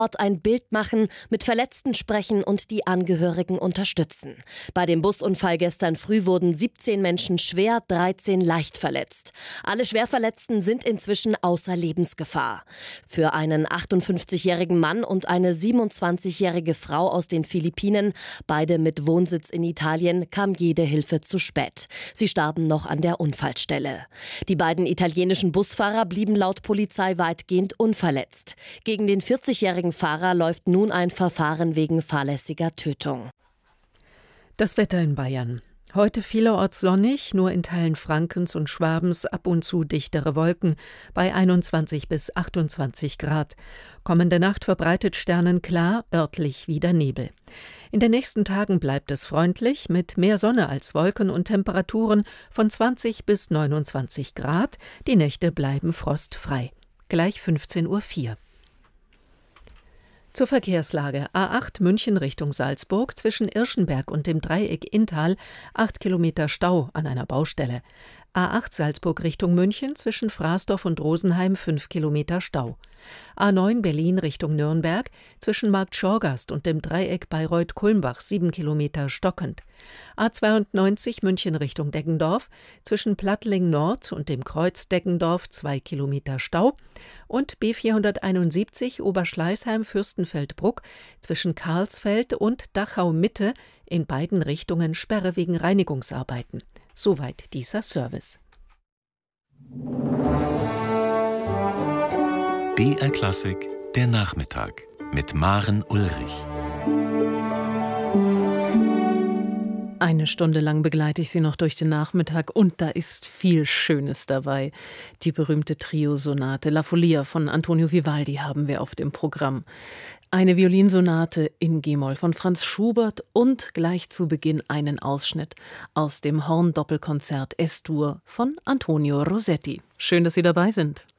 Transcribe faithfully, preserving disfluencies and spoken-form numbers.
Ort ein Bild machen, mit Verletzten sprechen und die Angehörigen unterstützen. Bei dem Busunfall gestern früh wurden siebzehn Menschen schwer, dreizehn leicht verletzt. Alle Schwerverletzten sind inzwischen außer Lebensgefahr. Für einen achtundfünfzigjährigen Mann und eine siebenundzwanzigjährige Frau aus den Philippinen, beide mit Wohnsitz in Italien, kam jede Hilfe zu spät. Sie starben noch an der Unfallstelle. Die beiden italienischen Busfahrer blieben laut Polizei weitgehend unverletzt. Gegen den vierzigjährigen Fahrer läuft nun ein Verfahren wegen fahrlässiger Tötung. Das Wetter in Bayern. Heute vielerorts sonnig, nur in Teilen Frankens und Schwabens ab und zu dichtere Wolken bei einundzwanzig bis achtundzwanzig Grad. Kommende Nacht verbreitet sternenklar, örtlich wieder Nebel. In den nächsten Tagen bleibt es freundlich mit mehr Sonne als Wolken und Temperaturen von zwanzig bis neunundzwanzig Grad. Die Nächte bleiben frostfrei. Gleich fünfzehn Uhr vier. Zur Verkehrslage. A acht München Richtung Salzburg zwischen Irschenberg und dem Dreieck Inntal acht Kilometer Stau an einer Baustelle. A acht Salzburg Richtung München zwischen Frasdorf und Rosenheim fünf Kilometer Stau. A neun Berlin Richtung Nürnberg zwischen Markt Schorgast und dem Dreieck Bayreuth-Kulmbach sieben Kilometer stockend. A zweiundneunzig München Richtung Deggendorf zwischen Plattling Nord und dem Kreuz Deggendorf zwei Kilometer Stau und B vierhunderteinundsiebzig Oberschleißheim-Fürstenfeldbruck zwischen Karlsfeld und Dachau Mitte in beiden Richtungen Sperre wegen Reinigungsarbeiten. Soweit dieser Service. B R Klassik, der Nachmittag mit Maren Ulrich. Eine Stunde lang begleite ich Sie noch durch den Nachmittag und da ist viel Schönes dabei. Die berühmte Trio-Sonate La Follia von Antonio Vivaldi haben wir auf dem Programm. Eine Violinsonate in G-Moll von Franz Schubert und gleich zu Beginn einen Ausschnitt aus dem Horn-Doppelkonzert Es-Dur von Antonio Rossetti. Schön, dass Sie dabei sind.